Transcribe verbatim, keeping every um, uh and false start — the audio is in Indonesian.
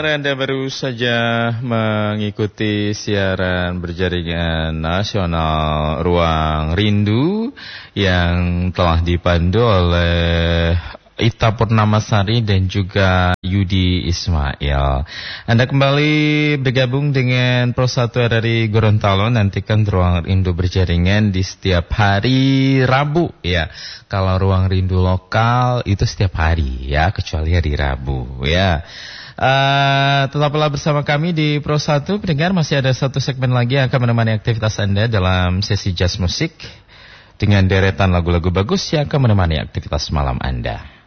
Anda baru saja mengikuti siaran berjaringan nasional Ruang Rindu yang telah dipandu oleh Ita Purnamasari dan juga Yudi Ismail. Anda kembali bergabung dengan Pro satu R R I Gorontalo. Nantikan Ruang Rindu berjaringan di setiap hari Rabu ya. Kalau Ruang Rindu lokal itu setiap hari ya, kecuali hari Rabu ya. Uh, tetaplah bersama kami di Pro satu. Pendengar, masih ada satu segmen lagi yang akan menemani aktivitas Anda dalam sesi jazz musik dengan deretan lagu-lagu bagus yang akan menemani aktivitas malam Anda.